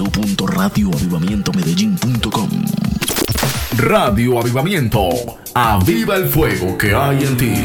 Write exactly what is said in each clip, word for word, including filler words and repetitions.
punto radio avivamiento medellín punto com. Radio Avivamiento, aviva el fuego que hay en ti.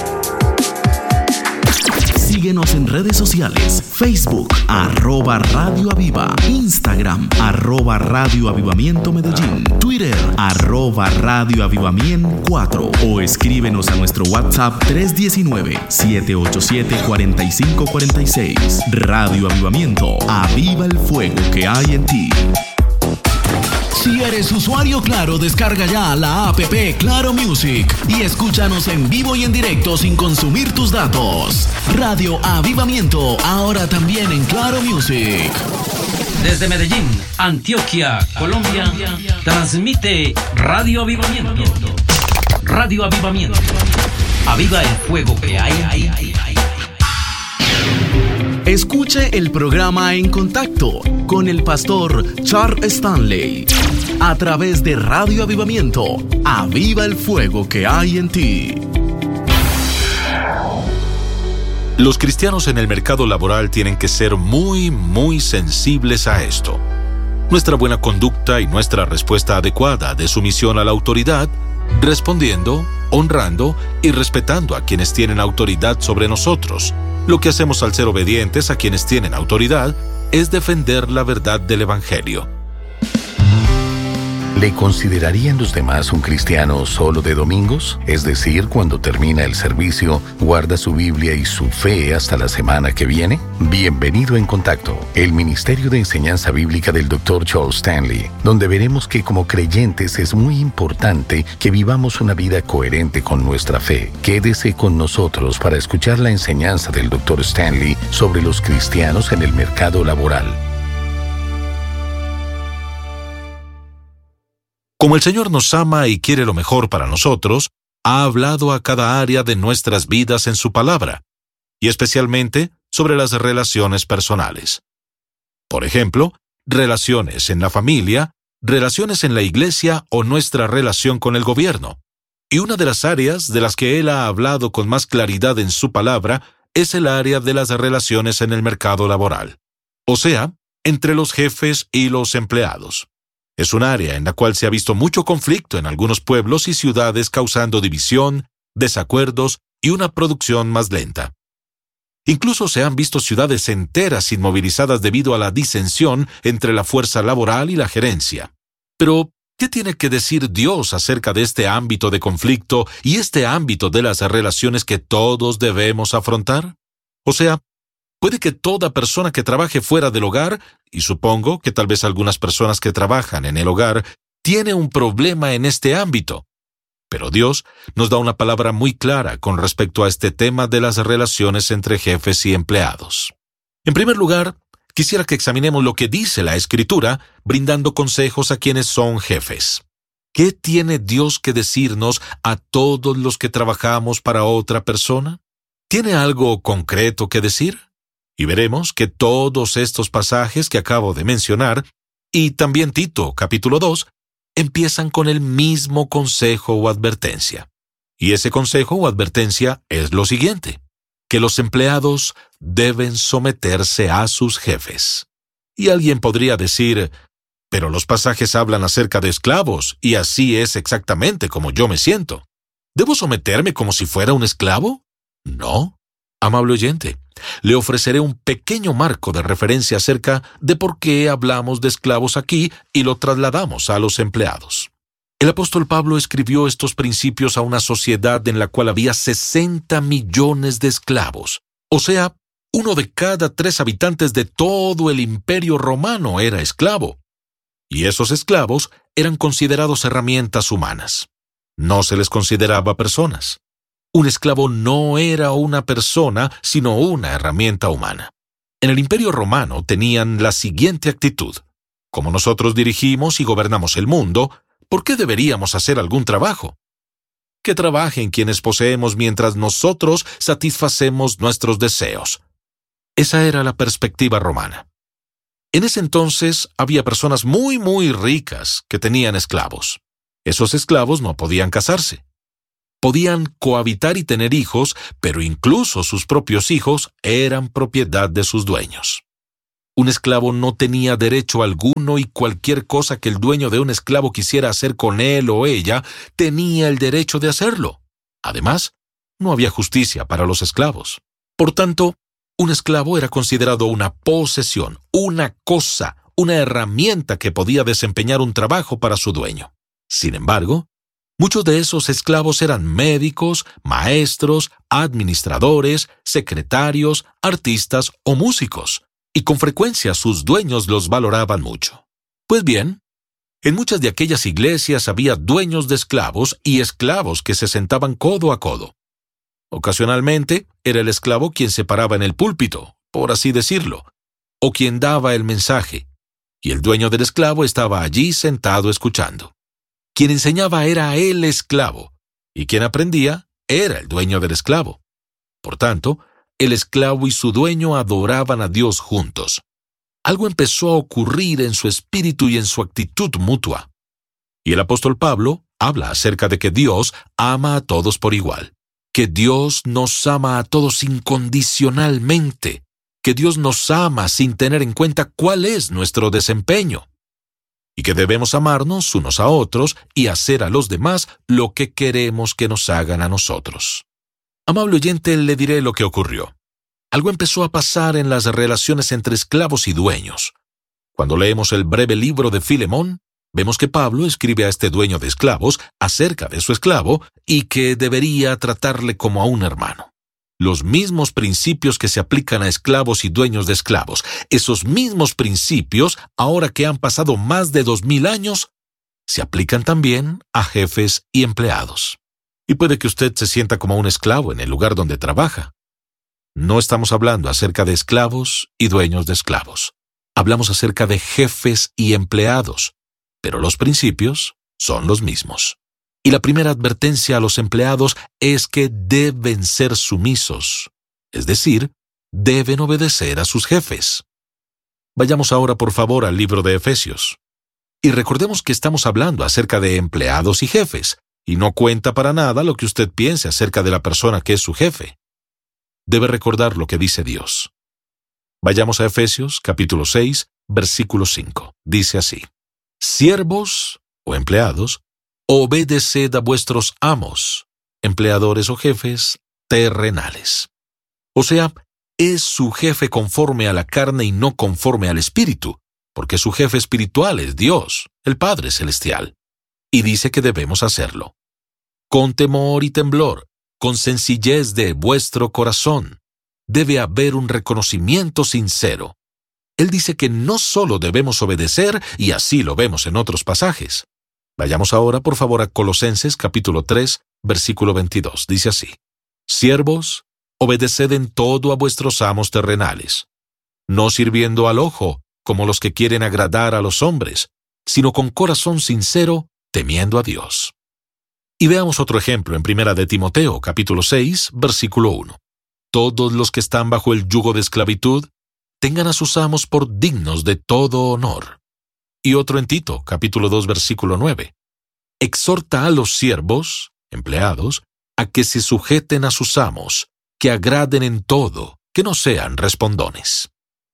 Síguenos en redes sociales, Facebook, arroba Radio Aviva, Instagram, arroba Radio Avivamiento Medellín, Twitter, arroba Radio Avivamiento cuatro, o escríbenos a nuestro WhatsApp tres uno nueve, siete ocho siete, cuatro cinco cuatro seis. Radio Avivamiento, aviva el fuego que hay en ti. Si eres usuario Claro, descarga ya la app Claro Music y escúchanos en vivo y en directo sin consumir tus datos. Radio Avivamiento, ahora también en Claro Music. Desde Medellín, Antioquia, Colombia, transmite Radio Avivamiento. Radio Avivamiento. Aviva el fuego que hay ahí. Escuche el programa En Contacto con el pastor Charles Stanley a través de Radio Avivamiento. Aviva el fuego que hay en ti. Los cristianos en el mercado laboral tienen que ser muy, muy sensibles a esto. Nuestra buena conducta y nuestra respuesta adecuada de sumisión a la autoridad, respondiendo, honrando y respetando a quienes tienen autoridad sobre nosotros. Lo que hacemos al ser obedientes a quienes tienen autoridad es defender la verdad del Evangelio. ¿Le considerarían los demás un cristiano solo de domingos? Es decir, cuando termina el servicio, guarda su Biblia y su fe hasta la semana que viene. Bienvenido en Contacto, el Ministerio de Enseñanza Bíblica del doctor Charles Stanley, donde veremos que como creyentes es muy importante que vivamos una vida coherente con nuestra fe. Quédese con nosotros para escuchar la enseñanza del doctor Stanley sobre los cristianos en el mercado laboral. Como el Señor nos ama y quiere lo mejor para nosotros, ha hablado a cada área de nuestras vidas en su palabra, y especialmente sobre las relaciones personales. Por ejemplo, relaciones en la familia, relaciones en la iglesia o nuestra relación con el gobierno. Y una de las áreas de las que Él ha hablado con más claridad en su palabra es el área de las relaciones en el mercado laboral, o sea, entre los jefes y los empleados. Es un área en la cual se ha visto mucho conflicto en algunos pueblos y ciudades, causando división, desacuerdos y una producción más lenta. Incluso se han visto ciudades enteras inmovilizadas debido a la disensión entre la fuerza laboral y la gerencia. Pero, ¿qué tiene que decir Dios acerca de este ámbito de conflicto y este ámbito de las relaciones que todos debemos afrontar? O sea, puede que toda persona que trabaje fuera del hogar, y supongo que tal vez algunas personas que trabajan en el hogar, tiene un problema en este ámbito. Pero Dios nos da una palabra muy clara con respecto a este tema de las relaciones entre jefes y empleados. En primer lugar, quisiera que examinemos lo que dice la Escritura, brindando consejos a quienes son jefes. ¿Qué tiene Dios que decirnos a todos los que trabajamos para otra persona? ¿Tiene algo concreto que decir? Y veremos que todos estos pasajes que acabo de mencionar, y también Tito, capítulo dos, empiezan con el mismo consejo o advertencia. Y ese consejo o advertencia es lo siguiente: que los empleados deben someterse a sus jefes. Y alguien podría decir, pero los pasajes hablan acerca de esclavos, y así es exactamente como yo me siento. ¿Debo someterme como si fuera un esclavo? No. Amable oyente, le ofreceré un pequeño marco de referencia acerca de por qué hablamos de esclavos aquí y lo trasladamos a los empleados. El apóstol Pablo escribió estos principios a una sociedad en la cual había sesenta millones de esclavos. O sea, uno de cada tres habitantes de todo el imperio romano era esclavo. Y esos esclavos eran considerados herramientas humanas. No se les consideraba personas. Un esclavo no era una persona, sino una herramienta humana. En el Imperio Romano tenían la siguiente actitud: como nosotros dirigimos y gobernamos el mundo, ¿por qué deberíamos hacer algún trabajo? Que trabajen quienes poseemos mientras nosotros satisfacemos nuestros deseos. Esa era la perspectiva romana. En ese entonces había personas muy, muy ricas que tenían esclavos. Esos esclavos no podían casarse. Podían cohabitar y tener hijos, pero incluso sus propios hijos eran propiedad de sus dueños. Un esclavo no tenía derecho alguno y cualquier cosa que el dueño de un esclavo quisiera hacer con él o ella, tenía el derecho de hacerlo. Además, no había justicia para los esclavos. Por tanto, un esclavo era considerado una posesión, una cosa, una herramienta que podía desempeñar un trabajo para su dueño. Sin embargo, muchos de esos esclavos eran médicos, maestros, administradores, secretarios, artistas o músicos, y con frecuencia sus dueños los valoraban mucho. Pues bien, en muchas de aquellas iglesias había dueños de esclavos y esclavos que se sentaban codo a codo. Ocasionalmente, era el esclavo quien se paraba en el púlpito, por así decirlo, o quien daba el mensaje, y el dueño del esclavo estaba allí sentado escuchando. Quien enseñaba era el esclavo, y quien aprendía era el dueño del esclavo. Por tanto, el esclavo y su dueño adoraban a Dios juntos. Algo empezó a ocurrir en su espíritu y en su actitud mutua. Y el apóstol Pablo habla acerca de que Dios ama a todos por igual, que Dios nos ama a todos incondicionalmente, que Dios nos ama sin tener en cuenta cuál es nuestro desempeño, y que debemos amarnos unos a otros y hacer a los demás lo que queremos que nos hagan a nosotros. Amable oyente, le diré lo que ocurrió. Algo empezó a pasar en las relaciones entre esclavos y dueños. Cuando leemos el breve libro de Filemón, vemos que Pablo escribe a este dueño de esclavos acerca de su esclavo y que debería tratarle como a un hermano. Los mismos principios que se aplican a esclavos y dueños de esclavos, esos mismos principios, ahora que han pasado más de dos mil años, se aplican también a jefes y empleados. Y puede que usted se sienta como un esclavo en el lugar donde trabaja. No estamos hablando acerca de esclavos y dueños de esclavos. Hablamos acerca de jefes y empleados, pero los principios son los mismos. Y la primera advertencia a los empleados es que deben ser sumisos, es decir, deben obedecer a sus jefes. Vayamos ahora, por favor, al libro de Efesios. Y recordemos que estamos hablando acerca de empleados y jefes, y no cuenta para nada lo que usted piense acerca de la persona que es su jefe. Debe recordar lo que dice Dios. Vayamos a Efesios, capítulo seis, versículo cinco. Dice así: Siervos o empleados, obedeced a vuestros amos, empleadores o jefes terrenales. O sea, es su jefe conforme a la carne y no conforme al espíritu, porque su jefe espiritual es Dios, el Padre Celestial. Y dice que debemos hacerlo con temor y temblor, con sencillez de vuestro corazón. Debe haber un reconocimiento sincero. Él dice que no solo debemos obedecer, y así lo vemos en otros pasajes. Vayamos ahora, por favor, a Colosenses capítulo tres, versículo veintidós. Dice así: Siervos, obedeced en todo a vuestros amos terrenales, no sirviendo al ojo, como los que quieren agradar a los hombres, sino con corazón sincero, temiendo a Dios. Y veamos otro ejemplo en Primera de Timoteo, capítulo seis, versículo uno. Todos los que están bajo el yugo de esclavitud, tengan a sus amos por dignos de todo honor. Y otro en Tito, capítulo dos, versículo nueve. Exhorta a los siervos, empleados, a que se sujeten a sus amos, que agraden en todo, que no sean respondones.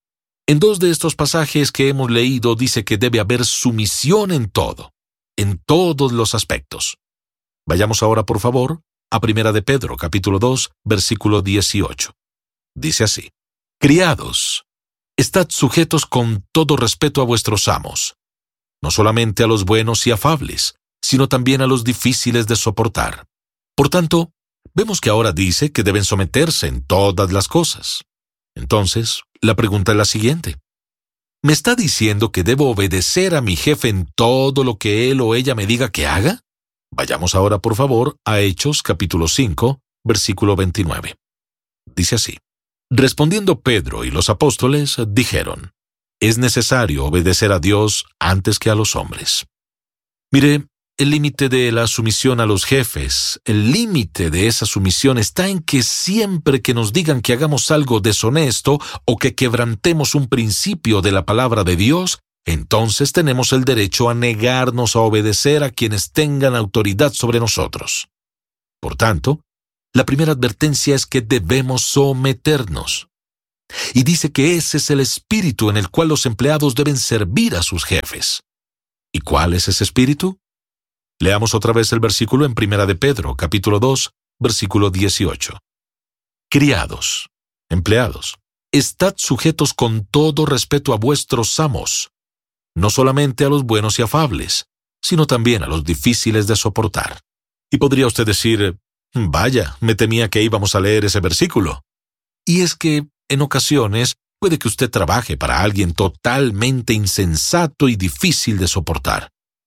En dos de estos pasajes que hemos leído dice que debe haber sumisión en todo, en todos los aspectos. Vayamos ahora, por favor, a Primera de Pedro, capítulo dos, versículo dieciocho. Dice así: Criados, estad sujetos con todo respeto a vuestros amos, no solamente a los buenos y afables, sino también a los difíciles de soportar. Por tanto, vemos que ahora dice que deben someterse en todas las cosas. Entonces, la pregunta es la siguiente: ¿me está diciendo que debo obedecer a mi jefe en todo lo que él o ella me diga que haga? Vayamos ahora, por favor, a Hechos capítulo cinco, versículo veintinueve. Dice así: Respondiendo Pedro y los apóstoles, dijeron: Es necesario obedecer a Dios antes que a los hombres. Mire, el límite de la sumisión a los jefes, el límite de esa sumisión está en que siempre que nos digan que hagamos algo deshonesto o que quebrantemos un principio de la palabra de Dios, entonces tenemos el derecho a negarnos a obedecer a quienes tengan autoridad sobre nosotros. Por tanto, la primera advertencia es que debemos someternos. Y dice que ese es el espíritu en el cual los empleados deben servir a sus jefes. ¿Y cuál es ese espíritu? Leamos otra vez el versículo en Primera de Pedro, capítulo dos, versículo dieciocho. Criados, empleados, estad sujetos con todo respeto a vuestros amos, no solamente a los buenos y afables, sino también a los difíciles de soportar. Y podría usted decir, vaya, me temía que íbamos a leer ese versículo. Y es que, en ocasiones, puede que usted trabaje para alguien totalmente insensato y difícil de soportar.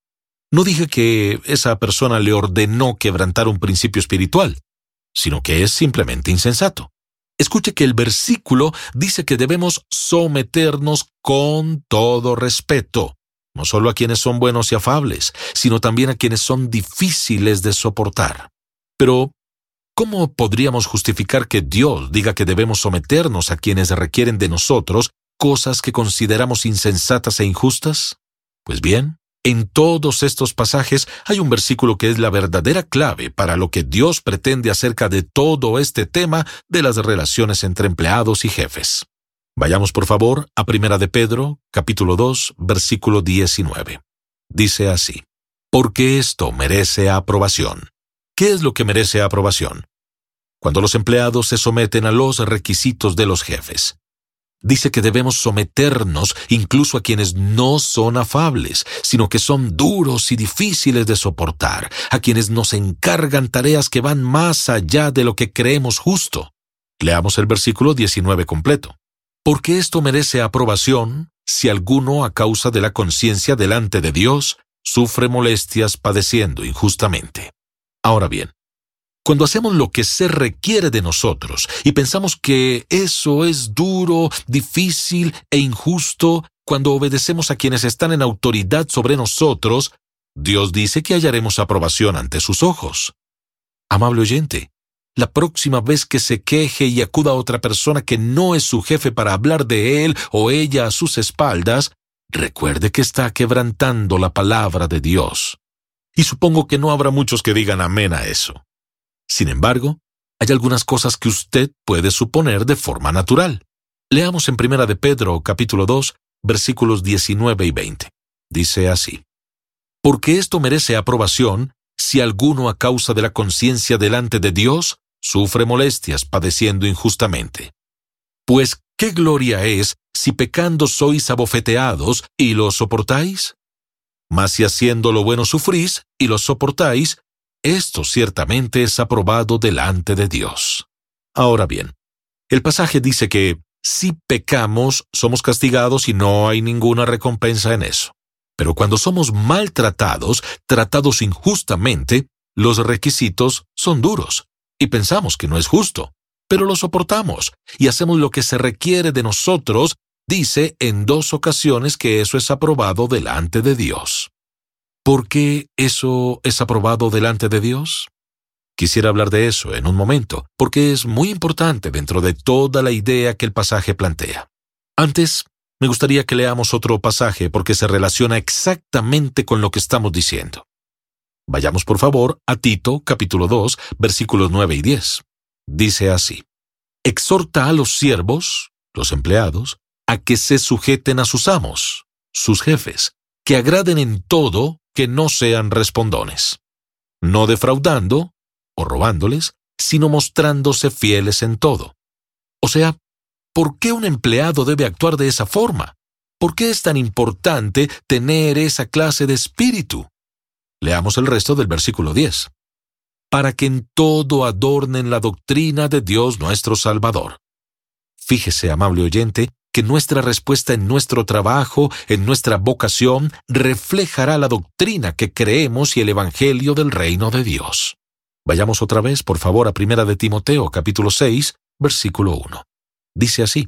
No dije que esa persona le ordenó quebrantar un principio espiritual, sino que es simplemente insensato. Escuche que el versículo dice que debemos someternos con todo respeto, no solo a quienes son buenos y afables, sino también a quienes son difíciles de soportar. Pero, ¿cómo podríamos justificar que Dios diga que debemos someternos a quienes requieren de nosotros cosas que consideramos insensatas e injustas? Pues bien, en todos estos pasajes hay un versículo que es la verdadera clave para lo que Dios pretende acerca de todo este tema de las relaciones entre empleados y jefes. Vayamos por favor a Primera de Pedro, capítulo dos, versículo diecinueve. Dice así: porque esto merece aprobación. ¿Qué es lo que merece aprobación? Cuando los empleados se someten a los requisitos de los jefes. Dice que debemos someternos incluso a quienes no son afables, sino que son duros y difíciles de soportar, a quienes nos encargan tareas que van más allá de lo que creemos justo. Leamos el versículo diecinueve completo. Porque esto merece aprobación si alguno, a causa de la conciencia delante de Dios, sufre molestias padeciendo injustamente. Ahora bien, cuando hacemos lo que se requiere de nosotros y pensamos que eso es duro, difícil e injusto, cuando obedecemos a quienes están en autoridad sobre nosotros, Dios dice que hallaremos aprobación ante sus ojos. Amable oyente, la próxima vez que se queje y acuda a otra persona que no es su jefe para hablar de él o ella a sus espaldas, recuerde que está quebrantando la palabra de Dios. Y supongo que no habrá muchos que digan amén a eso. Sin embargo, hay algunas cosas que usted puede suponer de forma natural. Leamos en Primera de Pedro, capítulo dos, versículos diecinueve y veinte. Dice así: porque esto merece aprobación si alguno a causa de la conciencia delante de Dios sufre molestias padeciendo injustamente. Pues, ¿qué gloria es si pecando sois abofeteados y lo soportáis? Mas si haciendo lo bueno sufrís y lo soportáis, esto ciertamente es aprobado delante de Dios. Ahora bien, el pasaje dice que si pecamos somos castigados y no hay ninguna recompensa en eso. Pero cuando somos maltratados, tratados injustamente, los requisitos son duros y pensamos que no es justo, pero lo soportamos y hacemos lo que se requiere de nosotros. Dice en dos ocasiones que eso es aprobado delante de Dios. ¿Por qué eso es aprobado delante de Dios? Quisiera hablar de eso en un momento, porque es muy importante dentro de toda la idea que el pasaje plantea. Antes, me gustaría que leamos otro pasaje porque se relaciona exactamente con lo que estamos diciendo. Vayamos por favor a Tito, capítulo dos, versículos nueve y diez. Dice así: exhorta a los siervos, los empleados, a que se sujeten a sus amos, sus jefes, que agraden en todo, que no sean respondones, no defraudando o robándoles, sino mostrándose fieles en todo. O sea, ¿por qué un empleado debe actuar de esa forma? ¿Por qué es tan importante tener esa clase de espíritu? Leamos el resto del versículo diez. Para que en todo adornen la doctrina de Dios nuestro Salvador. Fíjese, amable oyente, que nuestra respuesta en nuestro trabajo, en nuestra vocación, reflejará la doctrina que creemos y el evangelio del reino de Dios. Vayamos otra vez, por favor, a Primera de Timoteo, capítulo seis, versículo uno. Dice así: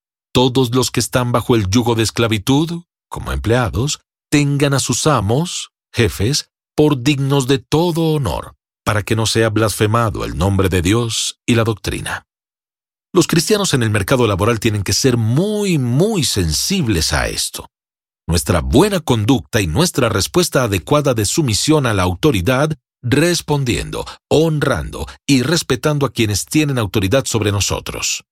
todos los que están bajo el yugo de esclavitud, como empleados, tengan a sus amos, jefes, por dignos de todo honor, para que no sea blasfemado el nombre de Dios y la doctrina. Los cristianos en el mercado laboral tienen que ser muy, muy sensibles a esto. Nuestra buena conducta y nuestra respuesta adecuada de sumisión a la autoridad, respondiendo, honrando y respetando a quienes tienen autoridad sobre nosotros.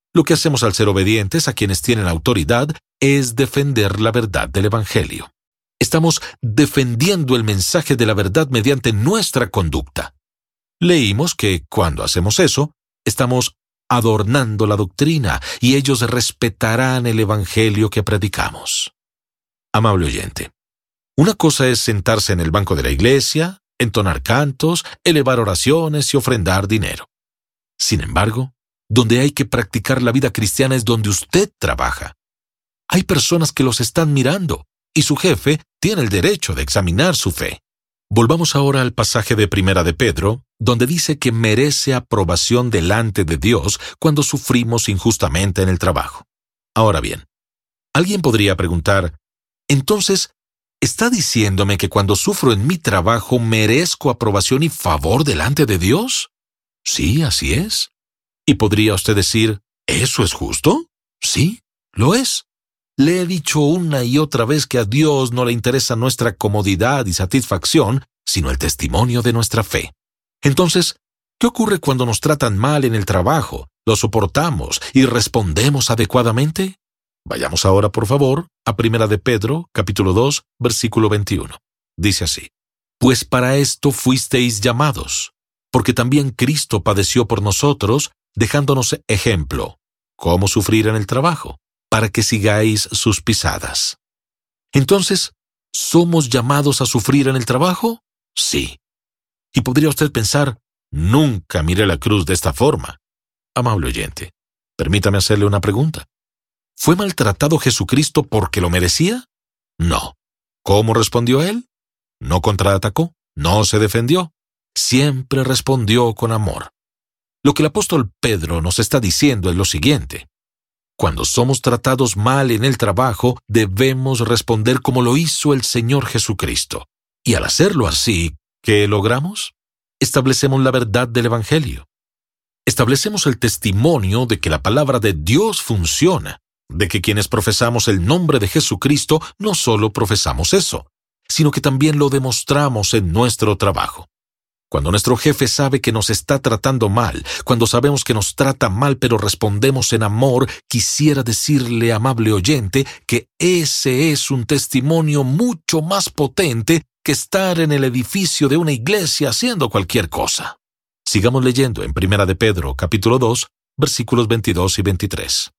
Lo que hacemos al ser obedientes a quienes tienen autoridad es defender la verdad del Evangelio. Estamos defendiendo el mensaje de la verdad mediante nuestra conducta. Leímos que cuando hacemos eso, estamos adornando la doctrina y ellos respetarán el Evangelio que predicamos. Amable oyente, una cosa es sentarse en el banco de la iglesia, entonar cantos, elevar oraciones y ofrendar dinero. Sin embargo, donde hay que practicar la vida cristiana es donde usted trabaja. Hay personas que los están mirando y su jefe tiene el derecho de examinar su fe. Volvamos ahora al pasaje de Primera de Pedro, donde dice que merece aprobación delante de Dios cuando sufrimos injustamente en el trabajo. Ahora bien, alguien podría preguntar, entonces, ¿está diciéndome que cuando sufro en mi trabajo merezco aprobación y favor delante de Dios? Sí, así es. ¿Y podría usted decir, ¿eso es justo? Sí, lo es. Le he dicho una y otra vez que a Dios no le interesa nuestra comodidad y satisfacción, sino el testimonio de nuestra fe. Entonces, ¿qué ocurre cuando nos tratan mal en el trabajo, lo soportamos y respondemos adecuadamente? Vayamos ahora, por favor, a Primera de Pedro, capítulo dos, versículo veintiuno. Dice así, «Pues para esto fuisteis llamados, porque también Cristo padeció por nosotros, dejándonos ejemplo, cómo sufrir en el trabajo, para que sigáis sus pisadas». Entonces, ¿somos llamados a sufrir en el trabajo? Sí. Y podría usted pensar, nunca miré la cruz de esta forma. Amable oyente, permítame hacerle una pregunta. ¿Fue maltratado Jesucristo porque lo merecía? No. ¿Cómo respondió él? No contraatacó, no se defendió. Siempre respondió con amor. Lo que el apóstol Pedro nos está diciendo es lo siguiente. Cuando somos tratados mal en el trabajo, debemos responder como lo hizo el Señor Jesucristo. Y al hacerlo así, ¿qué logramos? Establecemos la verdad del Evangelio. Establecemos el testimonio de que la palabra de Dios funciona, de que quienes profesamos el nombre de Jesucristo no solo profesamos eso, sino que también lo demostramos en nuestro trabajo. Cuando nuestro jefe sabe que nos está tratando mal, cuando sabemos que nos trata mal pero respondemos en amor, quisiera decirle, amable oyente, que ese es un testimonio mucho más potente que estar en el edificio de una iglesia haciendo cualquier cosa. Sigamos leyendo en Primera de Pedro, capítulo dos, versículos veintidós y veintitrés.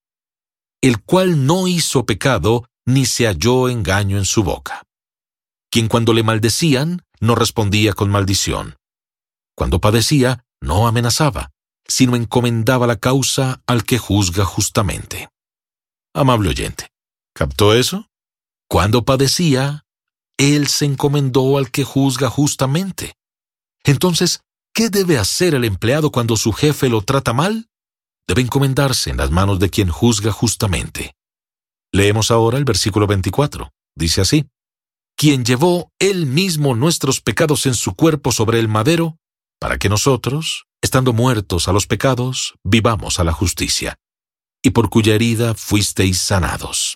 El cual no hizo pecado, ni se halló engaño en su boca. Quien cuando le maldecían, no respondía con maldición. Cuando padecía, no amenazaba, sino encomendaba la causa al que juzga justamente. Amable oyente, ¿captó eso? Cuando padecía, él se encomendó al que juzga justamente. Entonces, ¿qué debe hacer el empleado cuando su jefe lo trata mal? Debe encomendarse en las manos de quien juzga justamente. Leemos ahora el versículo veinticuatro. Dice así, quien llevó él mismo nuestros pecados en su cuerpo sobre el madero, para que nosotros, estando muertos a los pecados, vivamos a la justicia, y por cuya herida fuisteis sanados.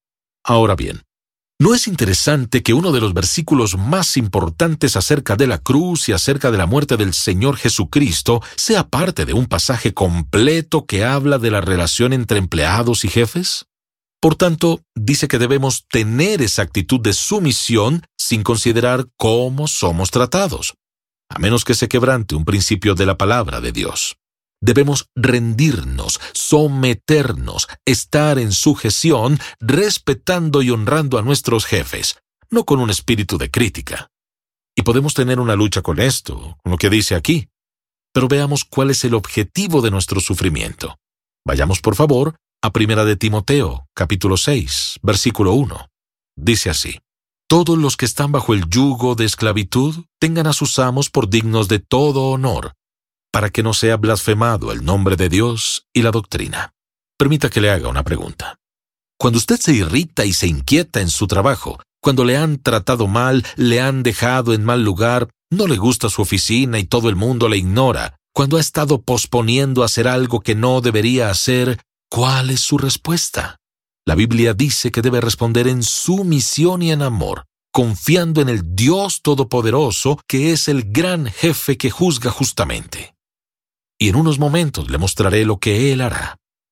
Ahora bien, ¿no es interesante que uno de los versículos más importantes acerca de la cruz y acerca de la muerte del Señor Jesucristo sea parte de un pasaje completo que habla de la relación entre empleados y jefes? Por tanto, dice que debemos tener esa actitud de sumisión sin considerar cómo somos tratados, a menos que se quebrante un principio de la palabra de Dios. Debemos rendirnos, someternos, estar en sujeción, respetando y honrando a nuestros jefes, no con un espíritu de crítica. Y podemos tener una lucha con esto, con lo que dice aquí. Pero veamos cuál es el objetivo de nuestro sufrimiento. Vayamos, por favor, a Primera de Timoteo, capítulo seis, versículo uno. Dice así, todos los que están bajo el yugo de esclavitud tengan a sus amos por dignos de todo honor, para que no sea blasfemado el nombre de Dios y la doctrina. Permita que le haga una pregunta. Cuando usted se irrita y se inquieta en su trabajo, cuando le han tratado mal, le han dejado en mal lugar, no le gusta su oficina y todo el mundo le ignora, cuando ha estado posponiendo hacer algo que no debería hacer, ¿cuál es su respuesta? La Biblia dice que debe responder en sumisión y en amor, confiando en el Dios Todopoderoso, que es el gran jefe que juzga justamente. Y en unos momentos le mostraré lo que Él hará.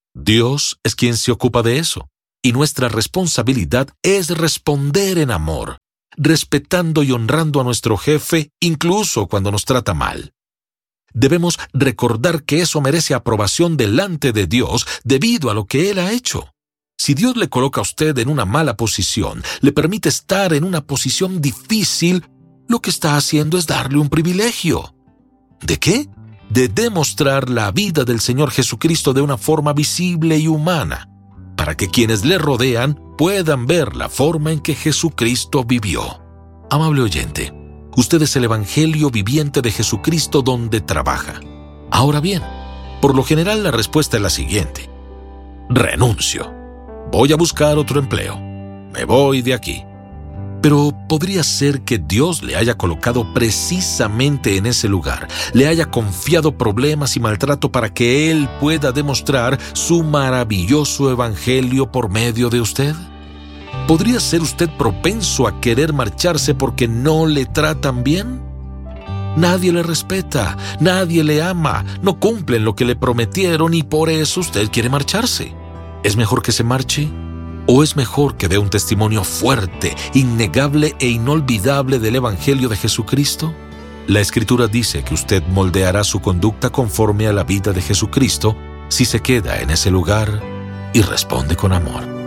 Dios es quien se ocupa de eso, y nuestra responsabilidad es responder en amor, respetando y honrando a nuestro jefe incluso cuando nos trata mal. Debemos recordar que eso merece aprobación delante de Dios debido a lo que Él ha hecho. Si Dios le coloca a usted en una mala posición, le permite estar en una posición difícil, lo que está haciendo es darle un privilegio. ¿De qué? De demostrar la vida del Señor Jesucristo de una forma visible y humana, para que quienes le rodean puedan ver la forma en que Jesucristo vivió. Amable oyente, usted es el Evangelio viviente de Jesucristo donde trabaja. Ahora bien, por lo general la respuesta es la siguiente: renuncio. Voy a buscar otro empleo. Me voy de aquí. Pero podría ser que Dios le haya colocado precisamente en ese lugar, le haya confiado problemas y maltrato para que Él pueda demostrar su maravilloso evangelio por medio de usted. ¿Podría ser usted propenso a querer marcharse porque no le tratan bien? Nadie le respeta, nadie le ama, no cumplen lo que le prometieron y por eso usted quiere marcharse. ¿Es mejor que se marche? ¿O es mejor que dé un testimonio fuerte, innegable e inolvidable del Evangelio de Jesucristo? La Escritura dice que usted moldeará su conducta conforme a la vida de Jesucristo si se queda en ese lugar y responde con amor.